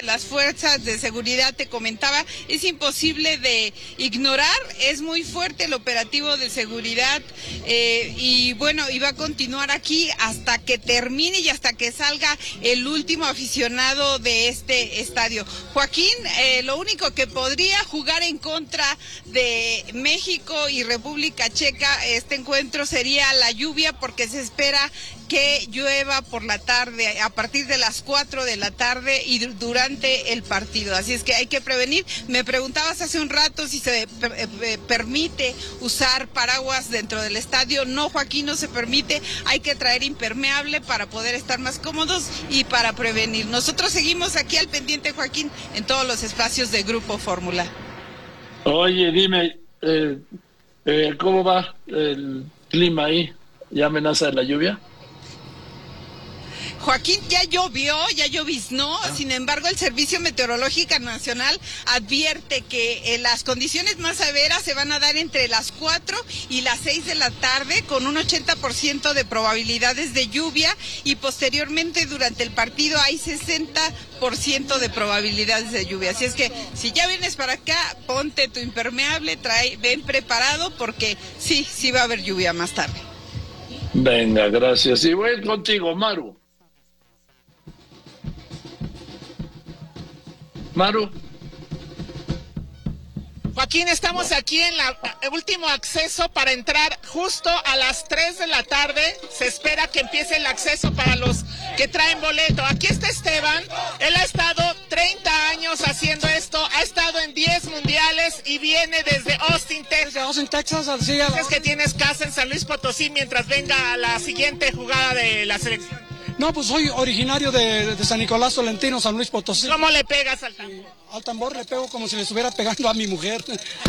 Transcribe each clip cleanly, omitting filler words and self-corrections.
las fuerzas de seguridad, te comentaba, es imposible de ignorar, es muy fuerte el operativo de seguridad y bueno, iba a continuar aquí hasta que termine y hasta que salga el último aficionado de este estadio. Joaquín, lo único que podría jugar en contra de México y República Checa este encuentro sería la lluvia, porque se espera que llueva por la tarde, a partir de las 4 de la tarde y durante el partido. Así es que hay que prevenir. Me preguntabas hace un rato si se permite usar paraguas dentro del estadio. No, Joaquín, no se permite. Hay que traer impermeable para poder estar más cómodos y para prevenir. Nosotros seguimos aquí al pendiente, Joaquín, en todos los espacios de Grupo Fórmula. Oye, dime, ¿cómo va el clima ahí? ¿Ya amenaza la lluvia? Joaquín, ya lloviznó, sin embargo el Servicio Meteorológico Nacional advierte que las condiciones más severas se van a dar entre las 4 y las 6 de la tarde, con un 80% de probabilidades de lluvia, y posteriormente durante el partido hay 60% de probabilidades de lluvia. Así es que si ya vienes para acá, ponte tu impermeable, ven preparado, porque sí va a haber lluvia más tarde. Venga, gracias. Y voy contigo, Maru. Maru. Joaquín, estamos aquí en el último acceso para entrar justo a las 3 de la tarde. Se espera que empiece el acceso para los que traen boleto. Aquí está Esteban. Él ha estado 30 años haciendo esto. Ha estado en 10 mundiales y viene desde Austin, Texas. Desde Austin, Texas. Así Es que tienes casa en San Luis Potosí mientras venga a la siguiente jugada de la selección. No, pues soy originario de San Nicolás Tolentino, San Luis Potosí. ¿Cómo le pegas al tambor? Al tambor le pego como si le estuviera pegando a mi mujer.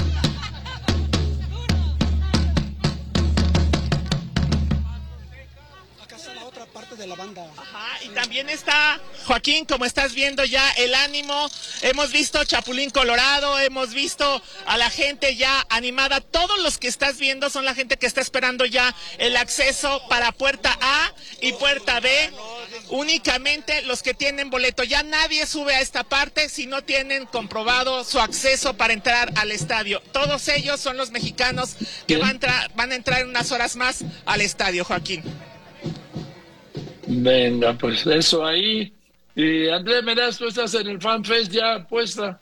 Acá está la otra parte de la banda. Ajá, y también está, Joaquín, como estás viendo ya el ánimo. Hemos visto Chapulín Colorado, hemos visto a la gente ya animada. Todos los que estás viendo son la gente que está esperando ya el acceso para puerta A y puerta B. Únicamente los que tienen boleto. Ya nadie sube a esta parte si no tienen comprobado su acceso para entrar al estadio. Todos ellos son los mexicanos que van a entrar en unas horas más al estadio, Joaquín. Venga, pues eso ahí. Y Andrés Meraz, tú estás en el Fan Fest ya puesta.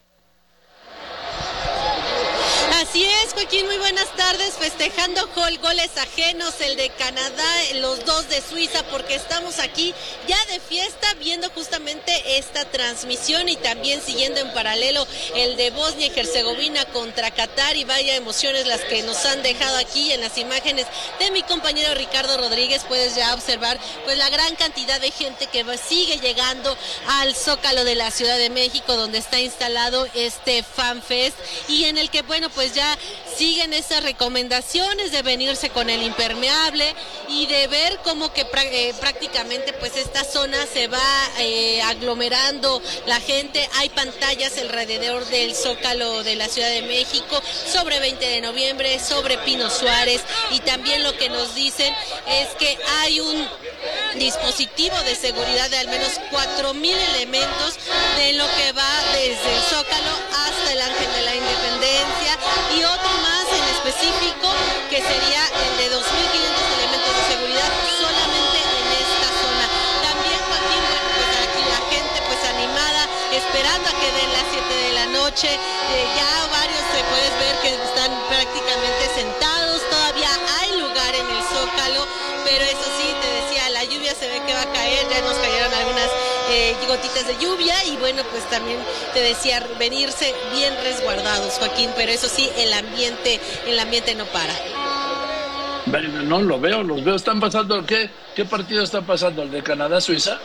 Así es, Joaquín, muy buenas tardes, festejando goles ajenos, el de Canadá, los dos de Suiza, porque estamos aquí ya de fiesta viendo justamente esta transmisión y también siguiendo en paralelo el de Bosnia y Herzegovina contra Qatar, y vaya emociones las que nos han dejado aquí en las imágenes de mi compañero Ricardo Rodríguez. Puedes ya observar pues la gran cantidad de gente que sigue llegando al Zócalo de la Ciudad de México, donde está instalado este Fan Fest, y en el que bueno pues ya siguen esas recomendaciones de venirse con el impermeable y de ver cómo que prácticamente pues esta zona se va aglomerando la gente. Hay pantallas alrededor del Zócalo de la Ciudad de México, sobre 20 de noviembre, sobre Pino Suárez, y también lo que nos dicen es que hay un dispositivo de seguridad de al menos 4,000 elementos de lo que va desde el Zócalo hasta el Ángel de la Independencia, y otro más en específico que sería el de 2,500 elementos de seguridad solamente en esta zona. También, Joaquín, bueno, pues aquí la gente pues animada, esperando a que den las 7 de la noche. Ya varios se puedes ver que están prácticamente sentados, todavía hay lugar en el Zócalo, pero eso sí, te decía, la lluvia se ve que va a caer, ya nos cayeron algunas gotitas de lluvia, y bueno, pues también te decía, venirse bien resguardados, Joaquín, pero eso sí, el ambiente no para. Bueno, no, los veo, están pasando, ¿qué partido está pasando? ¿El de Canadá-Suiza?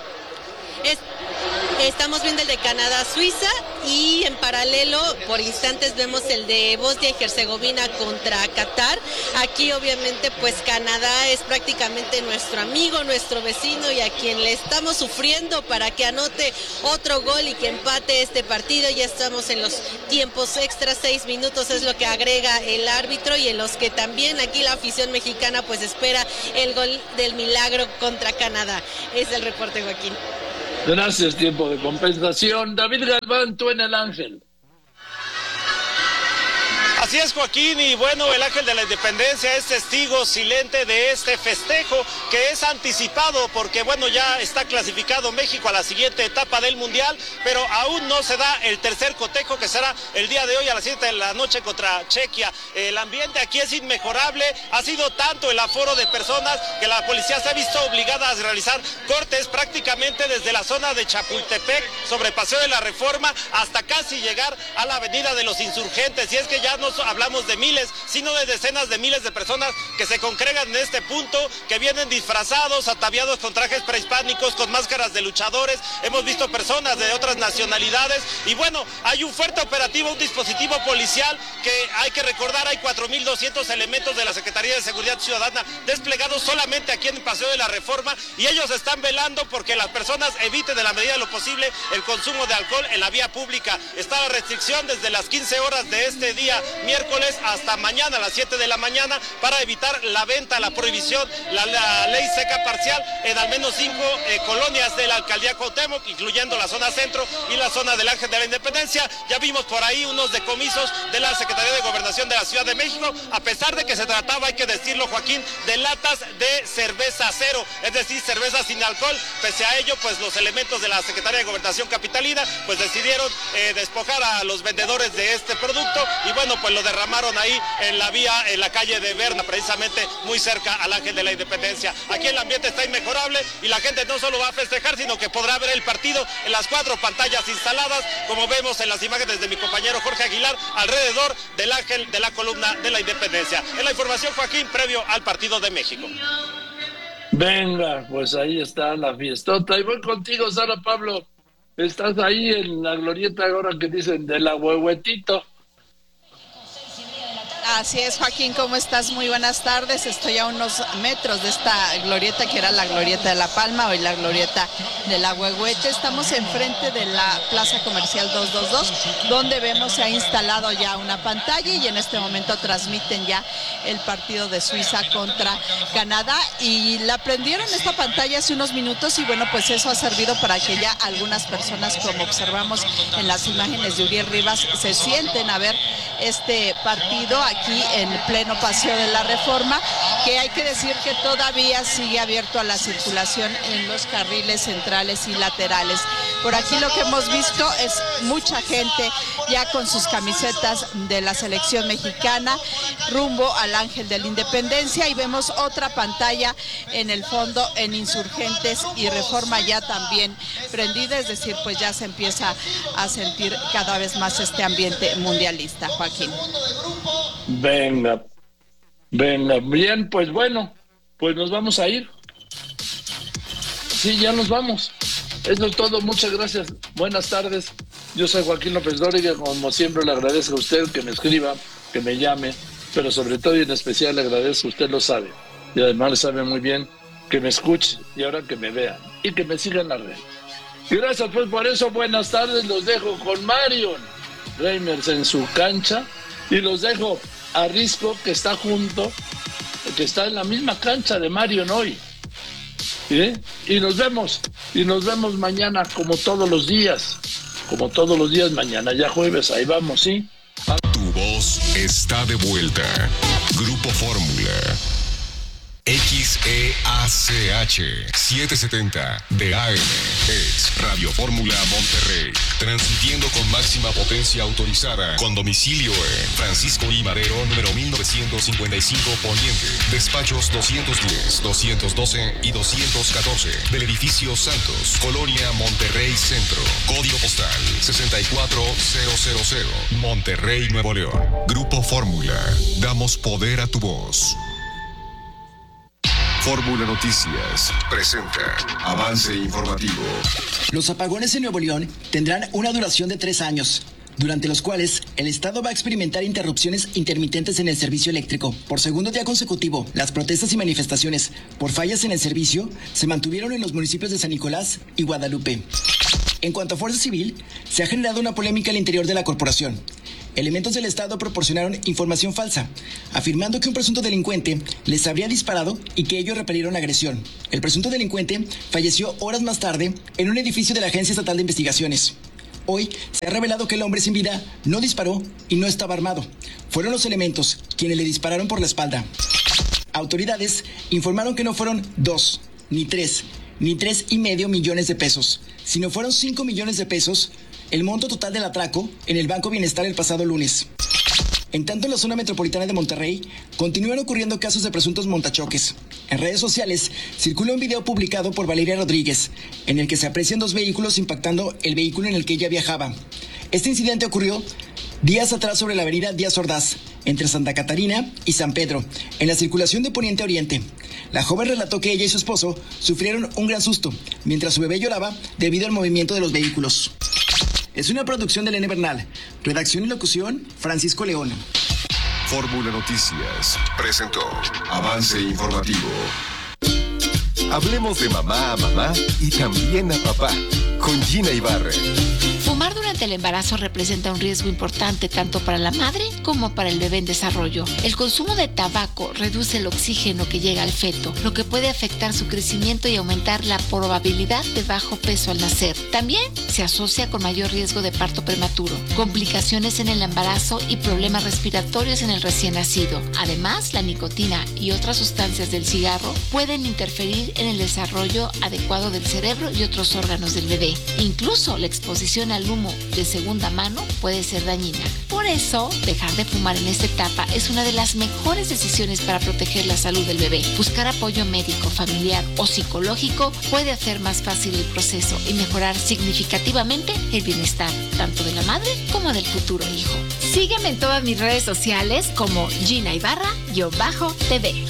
Estamos viendo el de Canadá-Suiza, y en paralelo, por instantes, vemos el de Bosnia y Herzegovina contra Qatar. Aquí, obviamente, pues Canadá es prácticamente nuestro amigo, nuestro vecino, y a quien le estamos sufriendo para que anote otro gol y que empate este partido. Ya estamos en los tiempos extras, 6 minutos es lo que agrega el árbitro, y en los que también aquí la afición mexicana pues espera el gol del milagro contra Canadá. Es el reporte, Joaquín. Gracias, tiempo de compensación. David Galván, tú en el Ángel. Así es, Joaquín, y bueno, el Ángel de la Independencia es testigo silente de este festejo que es anticipado porque, bueno, ya está clasificado México a la siguiente etapa del Mundial, pero aún no se da el tercer cotejo que será el día de hoy a las 7 de la noche contra Chequia. El ambiente aquí es inmejorable, ha sido tanto el aforo de personas que la policía se ha visto obligada a realizar cortes prácticamente desde la zona de Chapultepec, sobre Paseo de la Reforma, hasta casi llegar a la Avenida de los Insurgentes, y es que ya no hablamos de miles, sino de decenas de miles de personas que se congregan en este punto, que vienen disfrazados, ataviados con trajes prehispánicos, con máscaras de luchadores. Hemos visto personas de otras nacionalidades y bueno, hay un fuerte operativo, un dispositivo policial que hay que recordar, hay 4,200 elementos de la Secretaría de Seguridad Ciudadana desplegados solamente aquí en el Paseo de la Reforma, y ellos están velando porque las personas eviten de la medida de lo posible el consumo de alcohol en la vía pública. Está la restricción desde las 15 horas de este día miércoles hasta mañana a las 7 de la mañana para evitar la venta, la prohibición, la ley seca parcial en al menos 5 colonias de la alcaldía Cuauhtémoc, incluyendo la zona centro y la zona del Ángel de la Independencia. Ya vimos por ahí unos decomisos de la Secretaría de Gobernación de la Ciudad de México, a pesar de que se trataba, hay que decirlo, Joaquín, de latas de cerveza cero, es decir, cerveza sin alcohol. Pese a ello, pues los elementos de la Secretaría de Gobernación capitalina pues decidieron despojar a los vendedores de este producto y bueno, pues lo derramaron ahí en la vía, en la calle de Berna, precisamente muy cerca al Ángel de la Independencia. Aquí el ambiente está inmejorable y la gente no solo va a festejar, sino que podrá ver el partido en las 4 pantallas instaladas, como vemos en las imágenes de mi compañero Jorge Aguilar, alrededor del Ángel de la Columna de la Independencia. Es la información, Joaquín, previo al partido de México. Venga, pues ahí está la fiestota. Y voy contigo, Sara Pablo. Estás ahí en la glorieta ahora que dicen de la Huehuetito. Así es, Joaquín, ¿cómo estás? Muy buenas tardes. Estoy a unos metros de esta glorieta que era la glorieta de La Palma, hoy la glorieta de la Huehuete. Estamos enfrente de la Plaza Comercial 222, donde vemos se ha instalado ya una pantalla y en este momento transmiten ya el partido de Suiza contra Canadá. Y la prendieron esta pantalla hace unos minutos y bueno, pues eso ha servido para que ya algunas personas, como observamos en las imágenes de Uriel Rivas, se sienten a ver este partido aquí en pleno Paseo de la Reforma, que hay que decir que todavía sigue abierto a la circulación en los carriles centrales y laterales. Por aquí lo que hemos visto es mucha gente ya con sus camisetas de la selección mexicana rumbo al Ángel de la Independencia, y vemos otra pantalla en el fondo en Insurgentes y Reforma ya también prendida, es decir, pues ya se empieza a sentir cada vez más este ambiente mundialista, Joaquín. Venga, bien, pues bueno, pues nos vamos a ir. Sí, ya nos vamos. Eso es todo, muchas gracias. Buenas tardes. Yo soy Joaquín López Dóriga, como siempre le agradezco a usted que me escriba, que me llame, pero sobre todo y en especial le agradezco, usted lo sabe, y además le sabe muy bien, que me escuche y ahora que me vea y que me siga en la red. Y gracias pues por eso, buenas tardes, los dejo con Marion Reimers en su cancha y los dejo a Risco, que está junto, que está en la misma cancha de Marion hoy. Y nos vemos mañana como todos los días mañana, ya jueves, ahí vamos, ¿sí? Tu voz está de vuelta. Grupo Fórmula. XEACH 770 de AM es Radio Fórmula Monterrey, transmitiendo con máxima potencia autorizada, con domicilio en Francisco I. Madero, número 1955 Poniente, despachos 210, 212 y 214 del edificio Santos, Colonia Monterrey Centro, código postal 64000, Monterrey, Nuevo León. Grupo Fórmula, damos poder a tu voz. Fórmula Noticias presenta avance informativo. Los apagones en Nuevo León tendrán una duración de 3 años, durante los cuales el Estado va a experimentar interrupciones intermitentes en el servicio eléctrico. Por segundo día consecutivo, las protestas y manifestaciones por fallas en el servicio se mantuvieron en los municipios de San Nicolás y Guadalupe. En cuanto a Fuerza Civil, se ha generado una polémica al interior de la corporación. elementos del Estado proporcionaron información falsa, afirmando que un presunto delincuente les habría disparado y que ellos repelieron la agresión. El presunto delincuente falleció horas más tarde en un edificio de la Agencia Estatal de Investigaciones. Hoy se ha revelado que el hombre sin vida no disparó y no estaba armado. Fueron los elementos quienes le dispararon por la espalda. Autoridades informaron que no fueron 2, ni 3, ni 3,5 millones de pesos, sino fueron 5 millones de pesos el monto total del atraco en el Banco Bienestar el pasado lunes. En tanto, en la zona metropolitana de Monterrey continúan ocurriendo casos de presuntos montachoques. En redes sociales circula un video publicado por Valeria Rodríguez, en el que se aprecian 2 vehículos impactando el vehículo en el que ella viajaba. Este incidente ocurrió días atrás sobre la avenida Díaz Ordaz, entre Santa Catarina y San Pedro, en la circulación de poniente a oriente. La joven relató que ella y su esposo sufrieron un gran susto, mientras su bebé lloraba debido al movimiento de los vehículos. Es una producción de Elena Bernal. Redacción y locución, Francisco León. Fórmula Noticias presentó Avance Informativo. Hablemos de mamá a mamá y también a papá con Gina Ibarra. Fumar durante el embarazo representa un riesgo importante tanto para la madre como para el bebé en desarrollo. El consumo de tabaco reduce el oxígeno que llega al feto, lo que puede afectar su crecimiento y aumentar la probabilidad de bajo peso al nacer. También se asocia con mayor riesgo de parto prematuro, complicaciones en el embarazo y problemas respiratorios en el recién nacido. Además, la nicotina y otras sustancias del cigarro pueden interferir en el desarrollo adecuado del cerebro y otros órganos del bebé. Incluso la exposición al humo de segunda mano puede ser dañina. Por eso, dejar de fumar en esta etapa es una de las mejores decisiones para proteger la salud del bebé. Buscar apoyo médico, familiar o psicológico puede hacer más fácil el proceso y mejorar significativamente el bienestar tanto de la madre como del futuro hijo. Sígueme en todas mis redes sociales como Gina Ibarra-TV.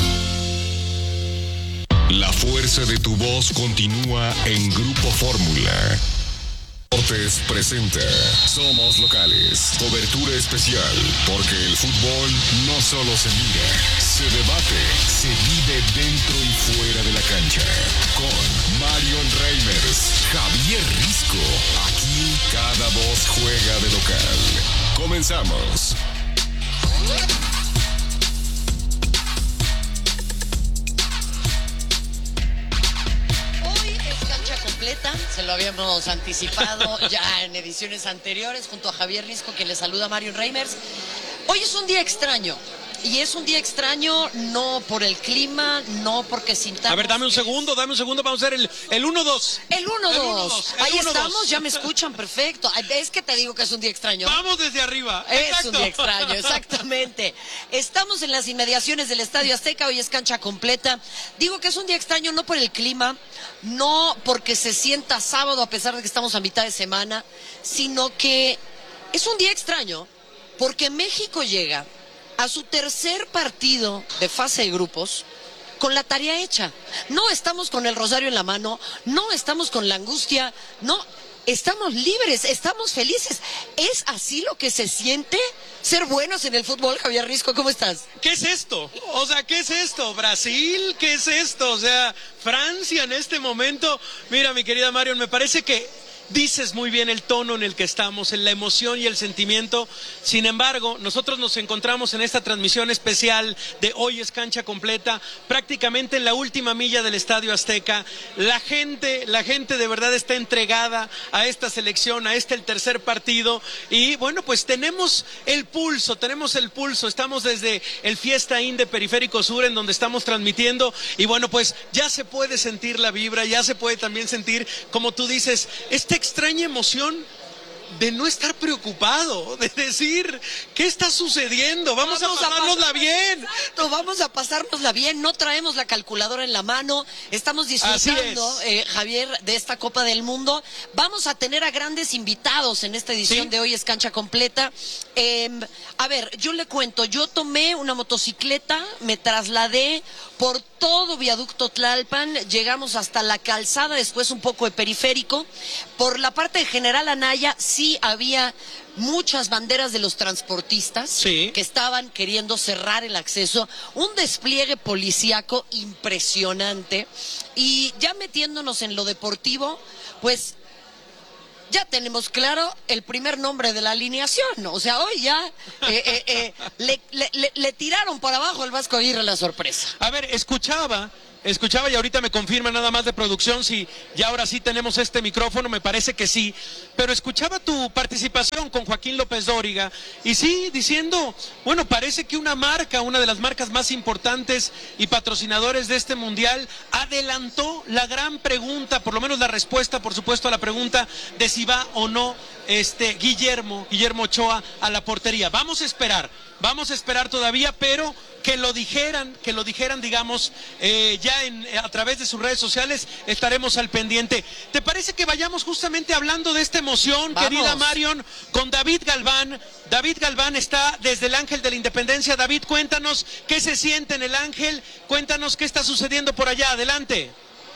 La fuerza de tu voz continúa en Grupo Fórmula. Deportes presenta Somos Locales, cobertura especial, porque el fútbol no solo se mira, se debate, se vive dentro y fuera de la cancha. Con Marion Reimers, Javier Risco, aquí cada voz juega de local. Comenzamos. Se lo habíamos anticipado ya en ediciones anteriores junto a Javier Risco, que le saluda a Marion Reimers. Hoy es un día extraño. Y es un día extraño no por el clima, no porque sintamos... A ver, dame un segundo, vamos a hacer el 1-2. El 1-2. Ahí estamos, ya me escuchan, perfecto. Es que te digo que es un día extraño. Vamos desde arriba. Es Exacto. un día extraño, exactamente. Estamos en las inmediaciones del Estadio Azteca, hoy es cancha completa. Digo que es un día extraño no por el clima, no porque se sienta sábado a pesar de que estamos a mitad de semana, sino que es un día extraño porque México llega a su tercer partido de fase de grupos con la tarea hecha. No estamos con el rosario en la mano, no estamos con la angustia, no, estamos libres, estamos felices. ¿Es así lo que se siente ser buenos en el fútbol? Javier Risco, ¿cómo estás? ¿Qué es esto? O sea, ¿qué es esto? ¿Brasil? ¿Qué es esto? O sea, Francia en este momento. Mira, mi querida Marion, me parece que dices muy bien el tono en el que estamos, en la emoción y el sentimiento. Sin embargo, nosotros nos encontramos en esta transmisión especial de Hoy es Cancha Completa, prácticamente en la última milla del Estadio Azteca. La gente de verdad está entregada a esta selección, a el tercer partido. Y bueno, pues tenemos el pulso. Estamos desde el Fiesta Inn de Periférico Sur, en donde estamos transmitiendo. Y bueno, pues ya se puede sentir la vibra, ya se puede también sentir, como tú dices, extraña emoción de no estar preocupado, de decir, ¿qué está sucediendo? Vamos a pasárnosla bien. Exacto, vamos a pasárnosla bien, no traemos la calculadora en la mano, estamos disfrutando, Javier, de esta Copa del Mundo. Vamos a tener a grandes invitados en esta edición de Hoy es Cancha Completa. A ver, yo le cuento, yo tomé una motocicleta, me trasladé por todo Viaducto Tlalpan, llegamos hasta la calzada, después un poco de Periférico. Por la parte de General Anaya sí había muchas banderas de los transportistas que estaban queriendo cerrar el acceso, un despliegue policíaco impresionante. Y ya metiéndonos en lo deportivo, pues ya tenemos claro el primer nombre de la alineación. O sea, hoy ya le tiraron por abajo al Vasco Aguirre la sorpresa. A ver, escuchaba y ahorita me confirma nada más de producción si ya ahora sí tenemos este micrófono, me parece que sí, pero escuchaba tu participación con Joaquín López Dóriga y sí, diciendo, bueno, parece que una de las marcas más importantes y patrocinadores de este mundial adelantó la gran pregunta, por lo menos la respuesta, por supuesto, a la pregunta de si va o no Guillermo Ochoa a la portería. Vamos a esperar todavía, pero que lo dijeran, digamos, ya a través de sus redes sociales, estaremos al pendiente. ¿Te parece que vayamos justamente hablando de esta emoción, Vamos. querida Marion, con David Galván? David Galván está desde el Ángel de la Independencia. David, cuéntanos qué se siente en el Ángel, cuéntanos qué está sucediendo por allá, adelante.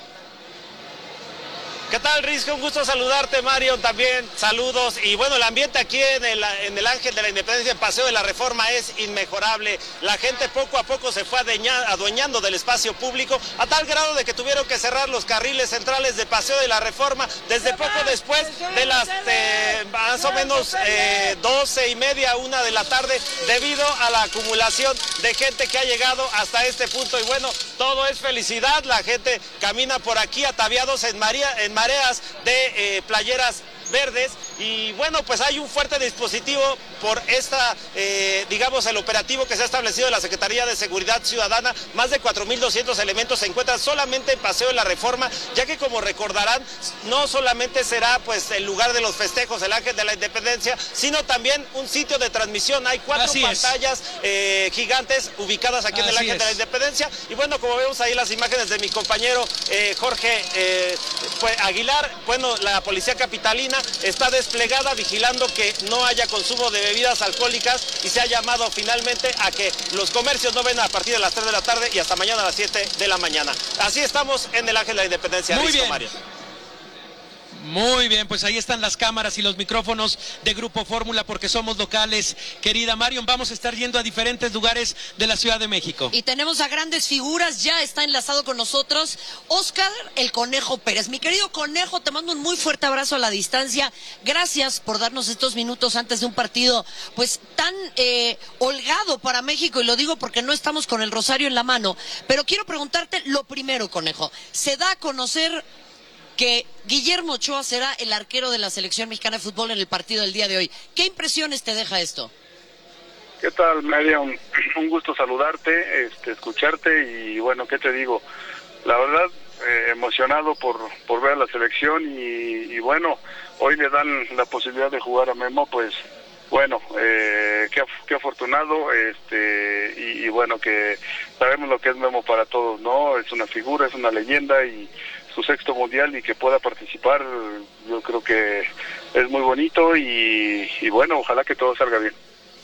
¿Qué tal, Risco? Un gusto saludarte, Marion, también saludos. Y bueno, el ambiente aquí en el Ángel de la Independencia, en Paseo de la Reforma, es inmejorable. La gente poco a poco se fue adueñando del espacio público, a tal grado de que tuvieron que cerrar los carriles centrales de Paseo de la Reforma desde poco después de las más o menos 12:30, 1 de la tarde, debido a la acumulación de gente que ha llegado hasta este punto. Y bueno, todo es felicidad. La gente camina por aquí ataviados en mareas de playeras verdes, y bueno, pues hay un fuerte dispositivo por digamos, el operativo que se ha establecido en la Secretaría de Seguridad Ciudadana. Más de 4.200 elementos se encuentran solamente en Paseo de la Reforma, ya que, como recordarán, no solamente será pues el lugar de los festejos, el Ángel de la Independencia, sino también un sitio de transmisión. Hay 4 pantallas gigantes ubicadas aquí en el Ángel de la Independencia, y bueno, como vemos ahí las imágenes de mi compañero Jorge Aguilar, bueno, la policía capitalina está desplegada vigilando que no haya consumo de bebidas alcohólicas, y se ha llamado finalmente a que los comercios no vengan a partir de las 3 de la tarde y hasta mañana a las 7 de la mañana. Así estamos en el Ángel de la Independencia. Muy bien. Mario. Muy bien, pues ahí están las cámaras y los micrófonos de Grupo Fórmula, porque somos locales. Querida Marion, vamos a estar yendo a diferentes lugares de la Ciudad de México. Y tenemos a grandes figuras, ya está enlazado con nosotros Óscar el Conejo Pérez. Mi querido Conejo, te mando un muy fuerte abrazo a la distancia. Gracias por darnos estos minutos antes de un partido pues tan holgado para México, y lo digo porque no estamos con el rosario en la mano. Pero quiero preguntarte lo primero, Conejo. Se da a conocer que Guillermo Ochoa será el arquero de la selección mexicana de fútbol en el partido del día de hoy. ¿Qué impresiones te deja esto? ¿Qué tal, Marion? Un gusto saludarte, escucharte, y bueno, ¿qué te digo? La verdad, emocionado por ver a la selección, y bueno, hoy le dan la posibilidad de jugar a Memo, pues bueno, qué afortunado, y bueno, que sabemos lo que es Memo para todos, ¿no? Es una figura, es una leyenda, y su 6º mundial, y que pueda participar, yo creo que es muy bonito, y bueno, ojalá que todo salga bien.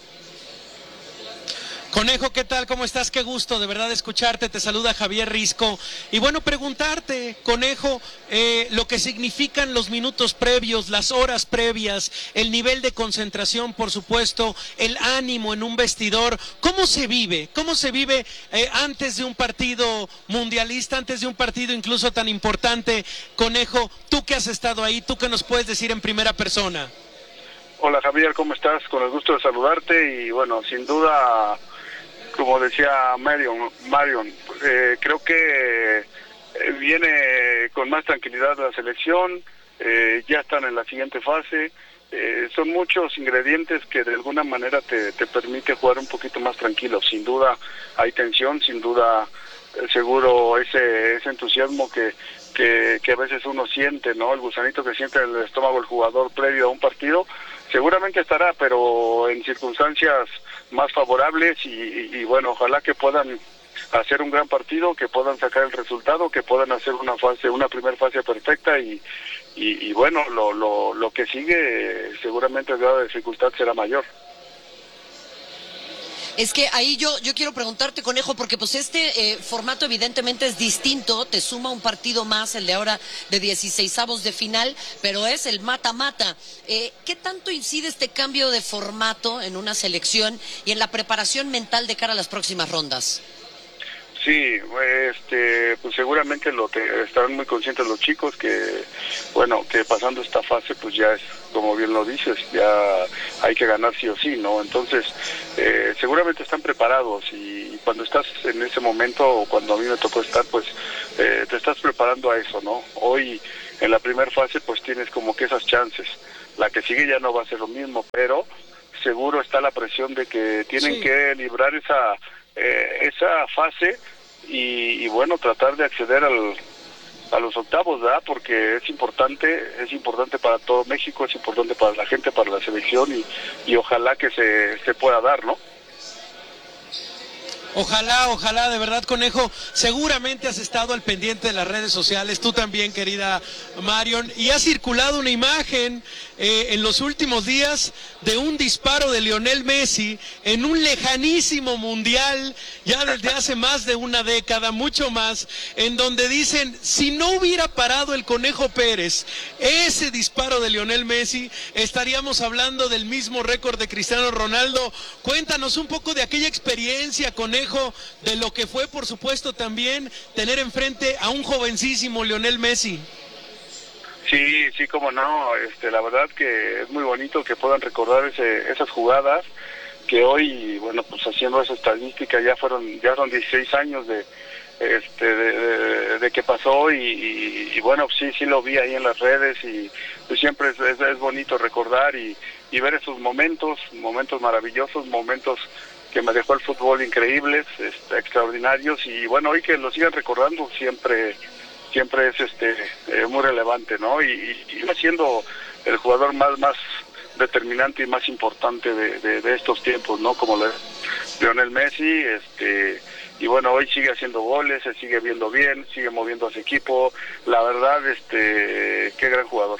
Conejo, ¿qué tal? ¿Cómo estás? Qué gusto de verdad escucharte. Te saluda Javier Risco. Y bueno, preguntarte, Conejo, lo que significan los minutos previos, las horas previas, el nivel de concentración, por supuesto, el ánimo en un vestidor. ¿Cómo se vive? ¿Cómo se vive antes de un partido mundialista, antes de un partido incluso tan importante? Conejo, tú que has estado ahí, ¿tú qué nos puedes decir en primera persona? Hola, Javier, ¿cómo estás? Con el gusto de saludarte, y bueno, sin duda, como decía Marion, creo que viene con más tranquilidad la selección, ya están en la siguiente fase, son muchos ingredientes que de alguna manera te permite jugar un poquito más tranquilo. Sin duda hay tensión, sin duda seguro ese entusiasmo que a veces uno siente, ¿no? El gusanito que siente en el estómago el jugador previo a un partido, seguramente estará, pero en circunstancias más favorables, y bueno, ojalá que puedan hacer un gran partido, que puedan sacar el resultado, que puedan hacer una primera fase perfecta, y bueno, lo que sigue seguramente el grado de dificultad será mayor. Es que ahí yo quiero preguntarte, Conejo, porque pues formato evidentemente es distinto, te suma un partido más, el de ahora de 16avos de final, pero es el mata-mata. ¿Qué tanto incide este cambio de formato en una selección y en la preparación mental de cara a las próximas rondas? Sí, pues seguramente estarán muy conscientes los chicos que, bueno, que pasando esta fase, pues ya es, como bien lo dices, ya hay que ganar sí o sí, ¿no? Entonces, seguramente están preparados y cuando estás en ese momento, o cuando a mí me tocó estar, pues te estás preparando a eso, ¿no? Hoy, en la primera fase, pues tienes como que esas chances. La que sigue ya no va a ser lo mismo, pero seguro está la presión de que tienen que librar esa fase y bueno, tratar de acceder a los octavos, ¿verdad? Porque es importante para todo México, es importante para la gente, para la selección y ojalá que se pueda dar, ¿no? Ojalá, de verdad, Conejo. Seguramente has estado al pendiente de las redes sociales, tú también, querida Marion, y ha circulado una imagen en los últimos días de un disparo de Lionel Messi en un lejanísimo mundial, ya desde hace más de una década, mucho más, en donde dicen, si no hubiera parado el Conejo Pérez ese disparo de Lionel Messi, estaríamos hablando del mismo récord de Cristiano Ronaldo. Cuéntanos un poco de aquella experiencia, Conejo, de lo que fue, por supuesto, también tener enfrente a un jovencísimo Lionel Messi. Sí, cómo no, la verdad que es muy bonito que puedan recordar esas jugadas, que hoy, bueno, pues haciendo esa estadística ya son 16 años de que pasó y bueno, sí lo vi ahí en las redes y pues siempre es bonito recordar y ver esos momentos maravillosos, momentos que me dejó el fútbol increíbles, extraordinarios, y bueno, hoy que lo sigan recordando siempre es muy relevante, ¿no? Y va siendo el jugador más determinante y más importante de estos tiempos, ¿no? Como Lionel Messi, y bueno, hoy sigue haciendo goles, se sigue viendo bien, sigue moviendo a su equipo, la verdad, qué gran jugador.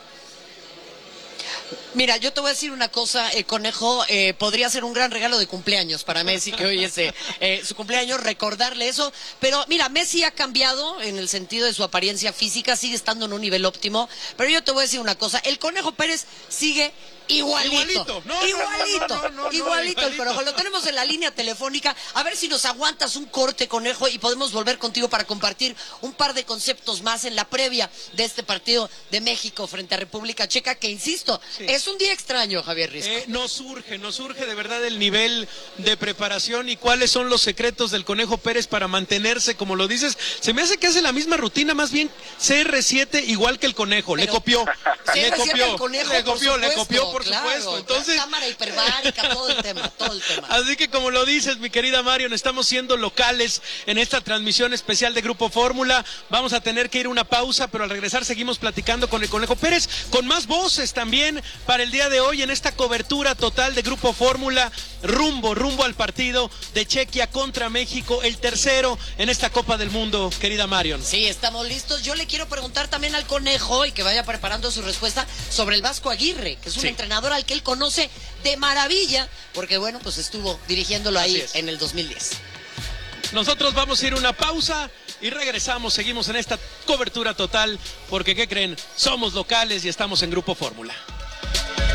Mira, yo te voy a decir una cosa, Conejo, podría ser un gran regalo de cumpleaños para Messi, que hoy es su cumpleaños, recordarle eso, pero mira, Messi ha cambiado en el sentido de su apariencia física, sigue estando en un nivel óptimo, pero yo te voy a decir una cosa, el Conejo Pérez sigue igualito el Conejo. Lo tenemos en la línea telefónica. A ver si nos aguantas un corte, Conejo, y podemos volver contigo para compartir un par de conceptos más en la previa de este partido de México frente a República Checa, que insisto, es un día extraño, Javier Risco. Nos surge de verdad el nivel de preparación y cuáles son los secretos del Conejo Pérez para mantenerse, como lo dices. Se me hace que hace la misma rutina, más bien CR7 igual que el Conejo. Pero, le copió, por supuesto. Entonces, cámara hiperbárica, todo el tema. Así que como lo dices, mi querida Marion, estamos siendo locales en esta transmisión especial de Grupo Fórmula. Vamos a tener que ir a una pausa, pero al regresar seguimos platicando con el Conejo Pérez, con más voces también para el día de hoy en esta cobertura total de Grupo Fórmula, rumbo al partido de Chequia contra México, el tercero en esta Copa del Mundo, querida Marion. Sí, estamos listos. Yo le quiero preguntar también al Conejo, y que vaya preparando su respuesta, sobre el Vasco Aguirre, que es un entrenador al que él conoce de maravilla, porque bueno, pues estuvo dirigiéndolo ahí en el 2010. Nosotros vamos a ir a una pausa y regresamos, seguimos en esta cobertura total, porque ¿qué creen? Somos locales y estamos en Grupo Fórmula.